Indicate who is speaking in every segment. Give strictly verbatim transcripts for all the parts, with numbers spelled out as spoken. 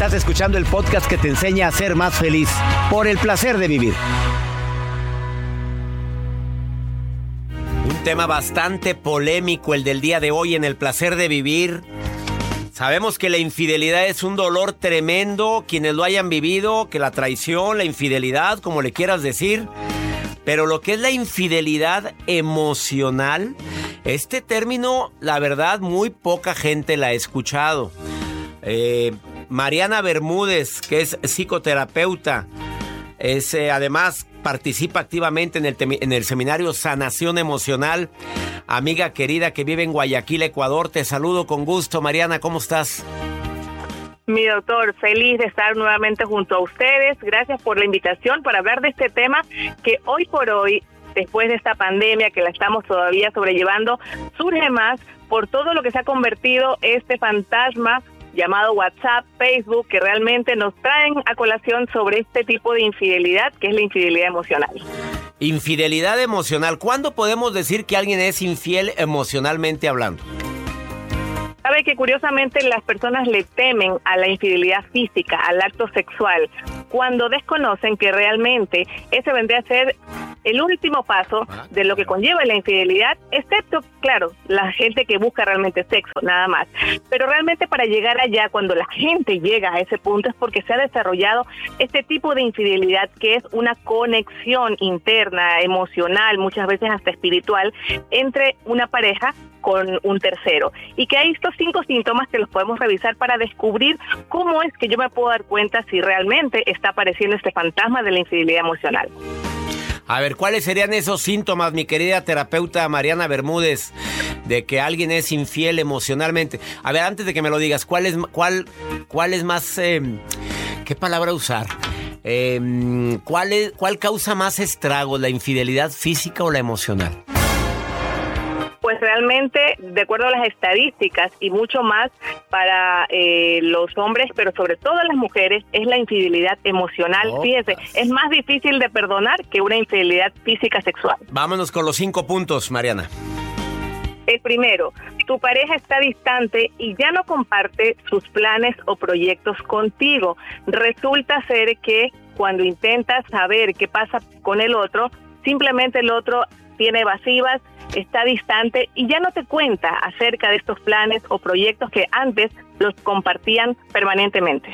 Speaker 1: Estás escuchando el podcast que te enseña a ser más feliz por el placer de vivir. Un tema bastante polémico el del día de hoy en el placer de vivir. Sabemos que la infidelidad es un dolor tremendo, quienes lo hayan vivido, que la traición, la infidelidad, como le quieras decir. Pero lo que es la infidelidad emocional, este término, la verdad, muy poca gente la ha escuchado. Eh, Mariana Bermúdez, que es psicoterapeuta, es, eh, además participa activamente en el, en el seminario Sanación Emocional. Amiga querida que vive en Guayaquil, Ecuador, te saludo con gusto. Mariana, ¿cómo estás?
Speaker 2: Mi doctor, feliz de estar nuevamente junto a ustedes. Gracias por la invitación para hablar de este tema que hoy por hoy, después de esta pandemia que la estamos todavía sobrellevando, surge más por todo lo que se ha convertido este fantasma llamado WhatsApp, Facebook, que realmente nos traen a colación sobre este tipo de infidelidad, que es la infidelidad emocional.
Speaker 1: Infidelidad emocional. ¿Cuándo podemos decir que alguien es infiel emocionalmente hablando?
Speaker 2: Sabe que curiosamente las personas le temen a la infidelidad física, al acto sexual, cuando desconocen que realmente ese vendría a ser el último paso de lo que conlleva la infidelidad, excepto, claro, la gente que busca realmente sexo, nada más. Pero realmente para llegar allá, cuando la gente llega a ese punto, es porque se ha desarrollado este tipo de infidelidad que es una conexión interna, emocional, muchas veces hasta espiritual, entre una pareja con un tercero. Y que hay estos cinco síntomas que los podemos revisar para descubrir cómo es que yo me puedo dar cuenta si realmente está apareciendo este fantasma de la infidelidad emocional.
Speaker 1: A ver, ¿cuáles serían esos síntomas, mi querida terapeuta Mariana Bermúdez, de que alguien es infiel emocionalmente? A ver, antes de que me lo digas, ¿cuál es, cuál, cuál es más, eh, qué palabra usar? Eh, ¿cuál es, cuál causa más estragos, la infidelidad física o la emocional?
Speaker 2: Pues realmente, de acuerdo a las estadísticas y mucho más para eh, los hombres, pero sobre todo las mujeres, es la infidelidad emocional. Oh, Fíjese, es más difícil de perdonar que una infidelidad física sexual.
Speaker 1: Vámonos con los cinco puntos, Mariana.
Speaker 2: El primero, tu pareja está distante y ya no comparte sus planes o proyectos contigo. Resulta ser que cuando intentas saber qué pasa con el otro, simplemente el otro tiene evasivas, está distante y ya no te cuenta acerca de estos planes o proyectos que antes los compartían permanentemente.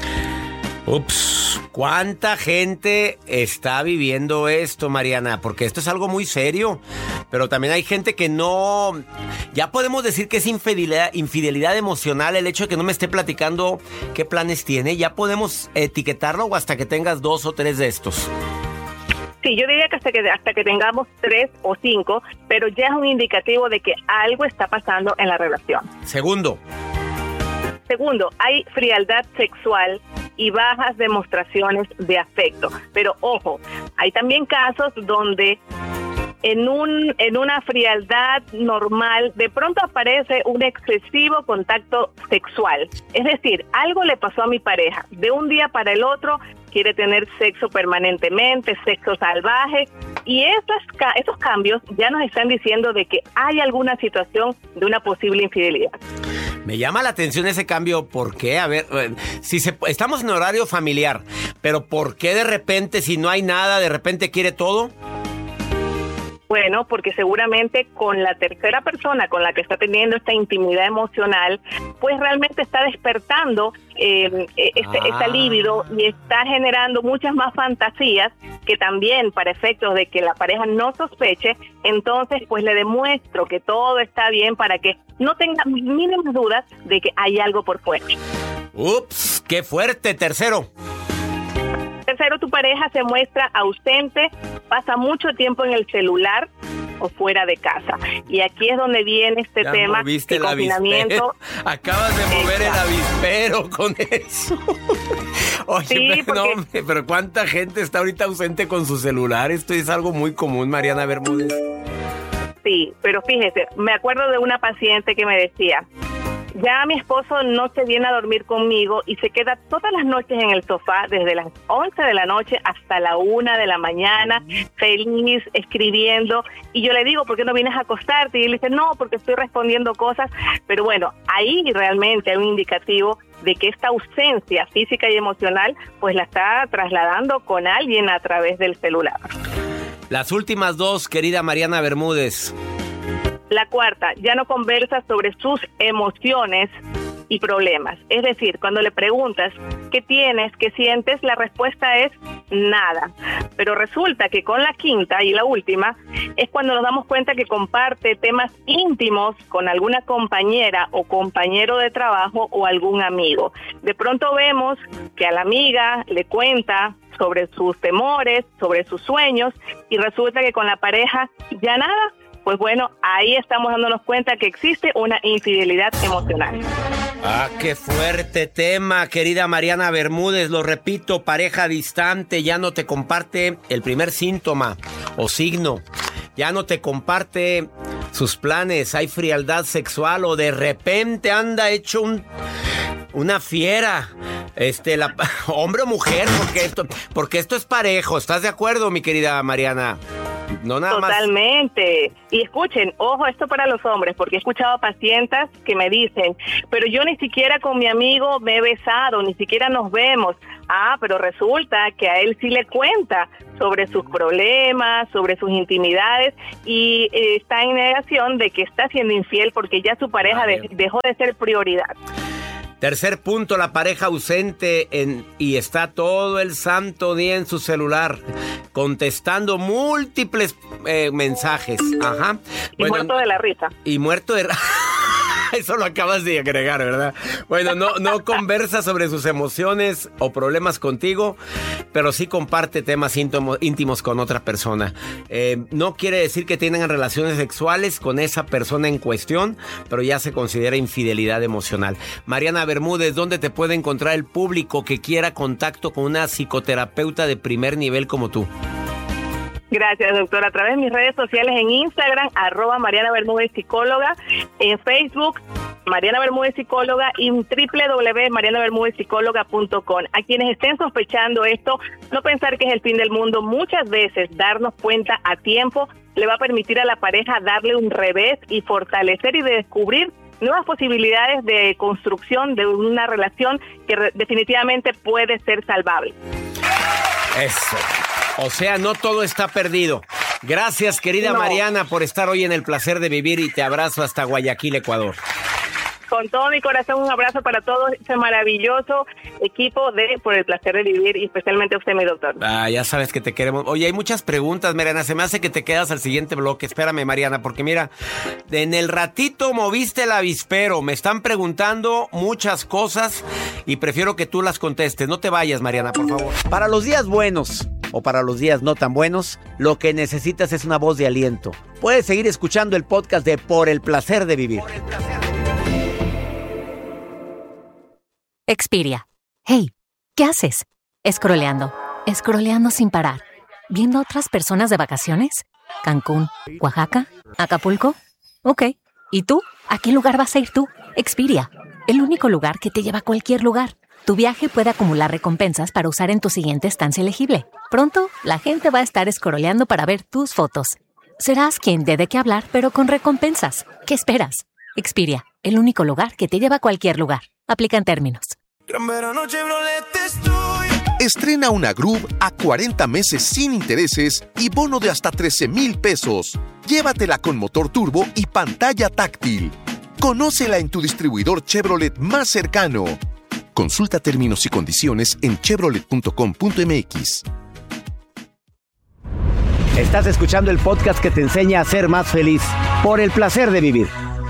Speaker 1: Ups, ¿cuánta gente está viviendo esto, Mariana? Porque esto es algo muy serio, pero también hay gente que no... Ya podemos decir que es infidelidad, infidelidad emocional el hecho de que no me esté platicando qué planes tiene. Ya podemos etiquetarlo o hasta que tengas dos o tres de estos.
Speaker 2: Sí, yo diría que hasta que hasta que tengamos tres o cinco, pero ya es un indicativo de que algo está pasando en la relación.
Speaker 1: Segundo.
Speaker 2: Segundo, hay frialdad sexual y bajas demostraciones de afecto. Pero ojo, hay también casos donde en un en una frialdad normal de pronto aparece un excesivo contacto sexual. Es decir, algo le pasó a mi pareja. De un día para el otro quiere tener sexo permanentemente, sexo salvaje, y esos, esos cambios ya nos están diciendo de que hay alguna situación de una posible infidelidad.
Speaker 1: Me llama la atención ese cambio, ¿por qué? A ver, si se, estamos en horario familiar, pero ¿por qué de repente, si no hay nada, de repente quiere todo?
Speaker 2: Bueno, porque seguramente con la tercera persona con la que está teniendo esta intimidad emocional, pues realmente está despertando eh, este, ah. esta libido y está generando muchas más fantasías que también para efectos de que la pareja no sospeche, entonces pues le demuestro que todo está bien para que no tenga mínimas dudas de que hay algo por fuera.
Speaker 1: Ups, qué fuerte. Tercero.
Speaker 2: Tercero, tu pareja se muestra ausente, pasa mucho tiempo en el celular o fuera de casa. Y aquí es donde viene este
Speaker 1: ya
Speaker 2: tema de confinamiento.
Speaker 1: Acabas de mover Exacto. el avispero con eso. Oye,
Speaker 2: sí,
Speaker 1: pero,
Speaker 2: porque...
Speaker 1: no, pero ¿cuánta gente está ahorita ausente con su celular? Esto es algo muy común, Mariana Bermúdez.
Speaker 2: Sí, pero fíjese, me acuerdo de una paciente que me decía... Ya mi esposo no se viene a dormir conmigo y se queda todas las noches en el sofá desde las once de la noche hasta la una de la mañana, feliz, escribiendo. Y yo le digo, ¿por qué no vienes a acostarte? Y él dice, no, porque estoy respondiendo cosas. Pero bueno, ahí realmente hay un indicativo de que esta ausencia física y emocional pues la está trasladando con alguien a través del celular.
Speaker 1: Las últimas dos, querida Mariana Bermúdez.
Speaker 2: La cuarta, ya no conversa sobre sus emociones y problemas. Es decir, cuando le preguntas qué tienes, qué sientes, la respuesta es nada. Pero resulta que con la quinta y la última es cuando nos damos cuenta que comparte temas íntimos con alguna compañera o compañero de trabajo o algún amigo. De pronto vemos que a la amiga le cuenta sobre sus temores, sobre sus sueños, y resulta que con la pareja ya nada. Pues bueno, ahí estamos dándonos cuenta que existe una infidelidad emocional.
Speaker 1: Ah, qué fuerte tema, querida Mariana Bermúdez. Lo repito, pareja distante ya no te comparte el primer síntoma o signo. Ya no te comparte sus planes, hay frialdad sexual o de repente anda hecho un... una fiera, este, la, hombre o mujer, porque esto, porque esto es parejo. ¿Estás de acuerdo, mi querida Mariana? No nada más.
Speaker 2: Totalmente. Y escuchen, ojo, esto para los hombres, porque he escuchado a pacientes que me dicen, pero yo ni siquiera con mi amigo me he besado, ni siquiera nos vemos. Ah, pero resulta que a él sí le cuenta sobre sus problemas, sobre sus intimidades, y eh, está en negación de que está siendo infiel porque ya su pareja de, dejó de ser prioridad.
Speaker 1: Tercer punto, la pareja ausente en, y está todo el santo día en su celular, contestando múltiples eh, mensajes. Ajá.
Speaker 2: Y bueno, muerto de la risa.
Speaker 1: Y muerto de... Eso lo acabas de agregar, ¿verdad? Bueno, no, no conversa sobre sus emociones o problemas contigo, pero sí comparte temas íntimos, íntimos con otra persona. Eh, no quiere decir que tengan relaciones sexuales con esa persona en cuestión, pero ya se considera infidelidad emocional. Mariana Bermúdez, ¿dónde te puede encontrar el público que quiera contacto con una psicoterapeuta de primer nivel como tú?
Speaker 2: Gracias, doctora. A través de mis redes sociales en Instagram, arroba Mariana Bermúdez Psicóloga, en Facebook, Mariana Bermúdez Psicóloga, y en doble u doble u doble u punto mariana bermúdez psicóloga punto com. A quienes estén sospechando esto, no pensar que es el fin del mundo. Muchas veces darnos cuenta a tiempo le va a permitir a la pareja darle un revés y fortalecer y descubrir nuevas posibilidades de construcción de una relación que re- definitivamente puede ser salvable.
Speaker 1: Eso. O sea, no todo está perdido. Gracias, querida no. Mariana, por estar hoy en El Placer de Vivir, y te abrazo hasta Guayaquil, Ecuador.
Speaker 2: Con todo mi corazón, un abrazo para todo ese maravilloso equipo de Por el Placer de Vivir, y especialmente a usted, mi doctor.
Speaker 1: Ah, ya sabes que te queremos. Oye, hay muchas preguntas, Mariana. Se me hace que te quedas al siguiente bloque. Espérame, Mariana, porque mira, en el ratito moviste el avispero. Me están preguntando muchas cosas y prefiero que tú las contestes. No te vayas, Mariana, por favor. Para los días buenos o para los días no tan buenos, lo que necesitas es una voz de aliento. Puedes seguir escuchando el podcast de Por el Placer de Vivir. Por el placer de vivir.
Speaker 3: Expedia. Hey, ¿qué haces? Scrolleando. Scrolleando sin parar. ¿Viendo a otras personas de vacaciones? ¿Cancún? ¿Oaxaca? ¿Acapulco? Ok. ¿Y tú? ¿A qué lugar vas a ir tú? Expedia. El único lugar que te lleva a cualquier lugar. Tu viaje puede acumular recompensas para usar en tu siguiente estancia elegible. Pronto, la gente va a estar scrolleando para ver tus fotos. Serás quien dé de qué hablar, pero con recompensas. ¿Qué esperas? Expedia. El único lugar que te lleva a cualquier lugar. Aplican términos.
Speaker 4: Gran verano Chevrolet estoy.
Speaker 5: Estrena una Groove a cuarenta meses sin intereses y bono de hasta trece mil pesos. Llévatela con motor turbo y pantalla táctil. Conócela en tu distribuidor Chevrolet más cercano. Consulta términos y condiciones en chevrolet punto com punto m x.
Speaker 1: Estás escuchando el podcast que te enseña a ser más feliz. Por el Placer de Vivir.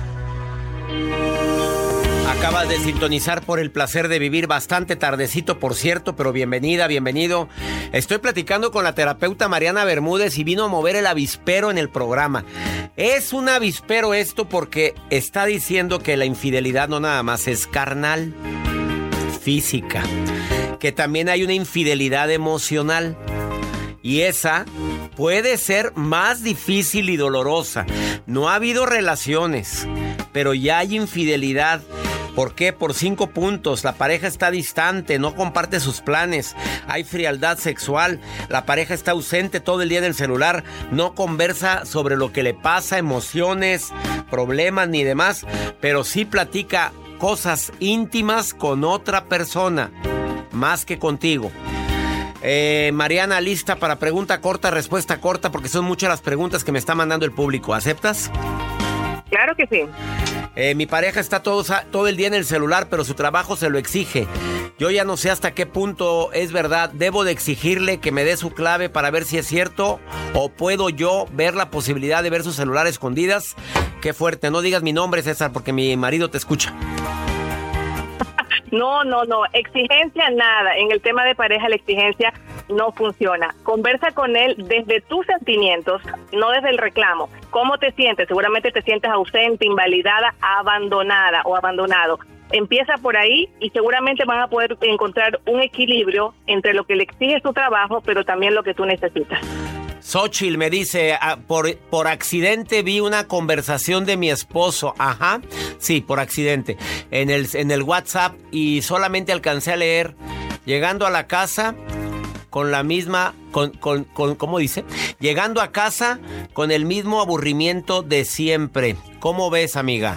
Speaker 1: Acabas de sintonizar Por el Placer de Vivir, bastante tardecito, por cierto, pero bienvenida, bienvenido. Estoy platicando con la terapeuta Mariana Bermúdez y vino a mover el avispero en el programa. Es un avispero esto porque está diciendo que la infidelidad no nada más es carnal, física, que también hay una infidelidad emocional. Y esa puede ser más difícil y dolorosa. No ha habido relaciones, pero ya hay infidelidad. ¿Por qué? Por cinco puntos. La pareja está distante, no comparte sus planes. Hay frialdad sexual. La pareja está ausente todo el día en el celular. No conversa sobre lo que le pasa, emociones, problemas ni demás. Pero sí platica cosas íntimas con otra persona, más que contigo. Eh, Mariana, lista para pregunta corta, respuesta corta, porque son muchas las preguntas que me está mandando el público. ¿Aceptas?
Speaker 2: Claro que sí.
Speaker 1: Eh, mi pareja está todo, todo el día en el celular, pero su trabajo se lo exige. Yo ya no sé hasta qué punto es verdad. ¿Debo de exigirle que me dé su clave para ver si es cierto? ¿O puedo yo ver la posibilidad de ver su celular a escondidas? Qué fuerte. No digas mi nombre, César, porque mi marido te escucha.
Speaker 2: No, no, no. Exigencia, nada. En el tema de pareja, la exigencia no funciona. Conversa con él desde tus sentimientos, no desde el reclamo. ¿Cómo te sientes? Seguramente te sientes ausente, invalidada, abandonada o abandonado. Empieza por ahí y seguramente van a poder encontrar un equilibrio entre lo que le exige su trabajo, pero también lo que tú necesitas.
Speaker 1: Xochitl me dice, ah, por, por accidente vi una conversación de mi esposo. Ajá, sí, por accidente. En el, en el WhatsApp y solamente alcancé a leer. Llegando a la casa con la misma, con, con, con, ¿cómo dice? Llegando a casa con el mismo aburrimiento de siempre. ¿Cómo ves, amiga?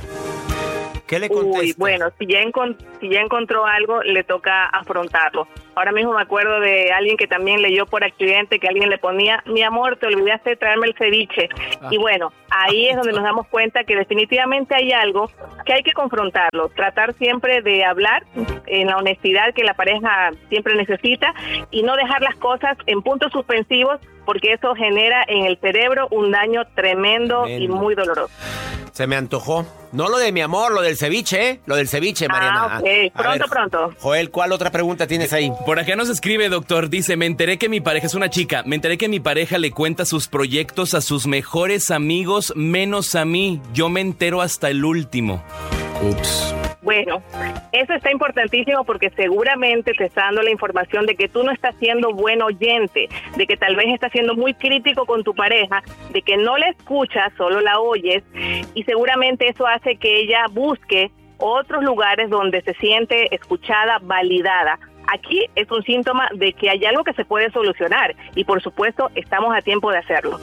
Speaker 1: ¿Qué le contesta?
Speaker 2: Uy, bueno, si ya, encont- si ya encontró algo, le toca afrontarlo. Ahora mismo me acuerdo de alguien que también leyó por accidente que alguien le ponía, mi amor, te olvidaste de traerme el ceviche. Ah. Y bueno, ahí es donde nos damos cuenta que definitivamente hay algo que hay que confrontarlo. Tratar siempre de hablar en la honestidad que la pareja siempre necesita y no dejar las cosas en puntos suspensivos, porque eso genera en el cerebro un daño tremendo, tremendo. y muy doloroso.
Speaker 1: Se me antojó. No lo de mi amor, lo del ceviche, ¿eh? Lo del ceviche, Mariana.
Speaker 2: Ah, ok. Pronto, ver, pronto.
Speaker 1: Joel, ¿cuál otra pregunta tienes ahí?
Speaker 6: Por acá nos escribe, doctor. Dice, me enteré que mi pareja es una chica. Me enteré que mi pareja le cuenta sus proyectos a sus mejores amigos, menos a mí. Yo me entero hasta el último. Ups.
Speaker 2: Bueno, eso está importantísimo porque seguramente te está dando la información de que tú no estás siendo buen oyente, de que tal vez estás siendo muy crítico con tu pareja, de que no la escuchas, solo la oyes, y seguramente eso hace que ella busque otros lugares donde se siente escuchada, validada. Aquí es un síntoma de que hay algo que se puede solucionar y por supuesto estamos a tiempo de hacerlo.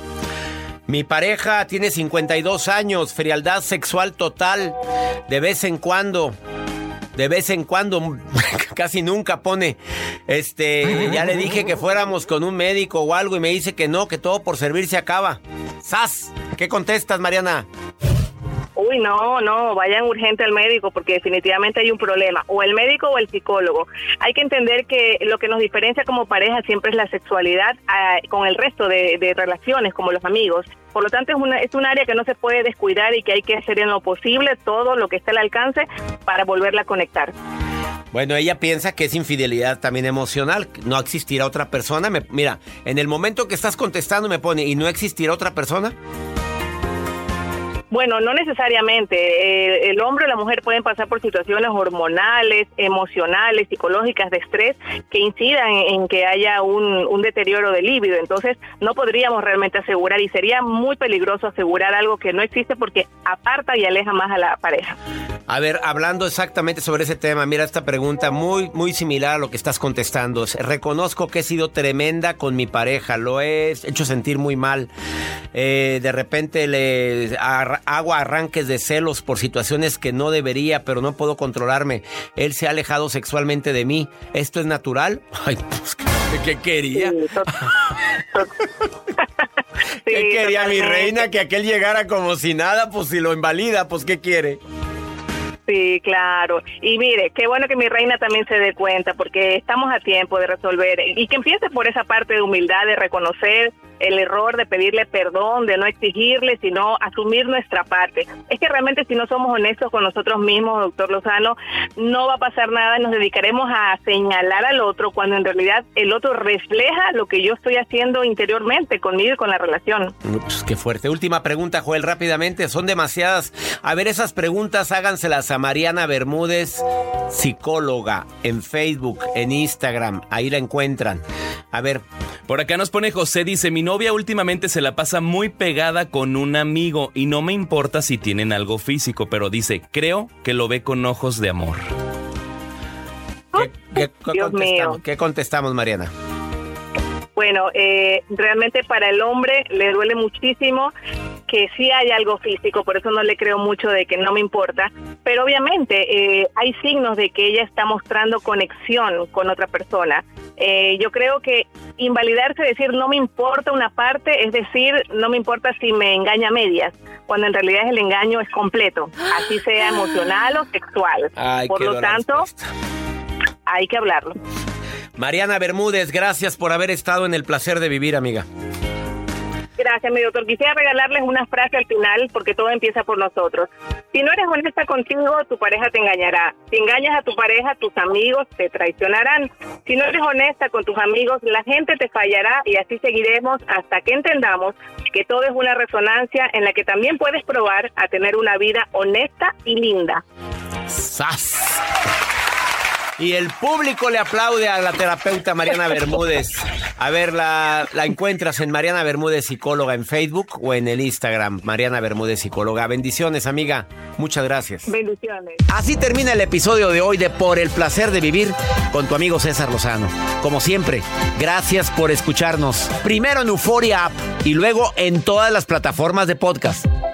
Speaker 1: Mi pareja tiene cincuenta y dos años, frialdad sexual total, de vez en cuando, de vez en cuando, casi nunca pone, este, ya le dije que fuéramos con un médico o algo y me dice que no, que todo por servir se acaba. ¡Sas! ¿Qué contestas, Mariana?
Speaker 2: Uy, no, no, vayan urgente al médico porque definitivamente hay un problema, o el médico o el psicólogo. Hay que entender que lo que nos diferencia como pareja siempre es la sexualidad eh, con el resto de, de relaciones, como los amigos. Por lo tanto, es, una, es un área que no se puede descuidar y que hay que hacer en lo posible todo lo que esté al alcance para volverla a conectar.
Speaker 1: Bueno, ella piensa que es infidelidad también emocional, no existirá otra persona. Me, mira, en el momento que estás contestando me pone, ¿y no existirá otra persona?
Speaker 2: Bueno, no necesariamente. Eh, el hombre o la mujer pueden pasar por situaciones hormonales, emocionales, psicológicas, de estrés, que incidan en, en que haya un, un deterioro del líbido. Entonces, no podríamos realmente asegurar y sería muy peligroso asegurar algo que no existe porque aparta y aleja más a la pareja.
Speaker 1: A ver, hablando exactamente sobre ese tema, mira esta pregunta muy, muy similar a lo que estás contestando. Reconozco que he sido tremenda con mi pareja, lo he hecho sentir muy mal. Eh, de repente le ar- hago arranques de celos por situaciones que no debería, pero no puedo controlarme. Él se ha alejado sexualmente de mí. ¿Esto es natural? Ay, pues, ¿qué, qué quería?
Speaker 2: Sí, to- to-
Speaker 1: ¿Qué
Speaker 2: sí,
Speaker 1: quería
Speaker 2: totalmente.
Speaker 1: mi reina? Que aquel llegara como si nada, pues si lo invalida, pues ¿qué quiere?
Speaker 2: Sí, claro. Y mire, qué bueno que mi reina también se dé cuenta, porque estamos a tiempo de resolver. Y que empiece por esa parte de humildad, de reconocer el error, de pedirle perdón, de no exigirle, sino asumir nuestra parte. Es que realmente si no somos honestos con nosotros mismos, doctor Lozano, no va a pasar nada, nos dedicaremos a señalar al otro cuando en realidad el otro refleja lo que yo estoy haciendo interiormente conmigo y con la relación.
Speaker 1: Ups, qué fuerte. Última pregunta, Joel, rápidamente. Son demasiadas. A ver, esas preguntas háganselas a Mariana Bermúdez, psicóloga, en Facebook, en Instagram. Ahí la encuentran. A ver.
Speaker 6: Por acá nos pone José, dice, mi novia últimamente se la pasa muy pegada con un amigo y no me importa si tienen algo físico, pero dice, creo que lo ve con ojos de amor.
Speaker 1: ¿Qué, qué, qué
Speaker 2: Dios
Speaker 1: contestamos?
Speaker 2: mío.
Speaker 1: ¿Qué contestamos, Mariana?
Speaker 2: Bueno, eh, realmente para el hombre le duele muchísimo que sí hay algo físico, por eso no le creo mucho de que no me importa, pero obviamente eh, hay signos de que ella está mostrando conexión con otra persona. Eh, yo creo que invalidarse, decir no me importa una parte, es decir, no me importa si me engaña a medias, cuando en realidad el engaño es completo, así sea emocional o sexual.
Speaker 1: Ay,
Speaker 2: por lo tanto, hay que hablarlo.
Speaker 1: Mariana Bermúdez, gracias por haber estado en el placer de vivir, amiga.
Speaker 2: Gracias, mi doctor. Quisiera regalarles una frase al final, porque todo empieza por nosotros. Si no eres honesta contigo, tu pareja te engañará. Si engañas a tu pareja, tus amigos te traicionarán. Si no eres honesta con tus amigos, la gente te fallará y así seguiremos hasta que entendamos que todo es una resonancia en la que también puedes probar a tener una vida honesta y linda.
Speaker 1: ¡Sas! Y el público le aplaude a la terapeuta Mariana Bermúdez. A ver, la, la encuentras en Mariana Bermúdez Psicóloga en Facebook o en el Instagram, Mariana Bermúdez Psicóloga. Bendiciones, amiga. Muchas gracias.
Speaker 2: Bendiciones.
Speaker 1: Así termina el episodio de hoy de Por el Placer de Vivir con tu amigo César Lozano. Como siempre, gracias por escucharnos. Primero en Euforia App y luego en todas las plataformas de podcast.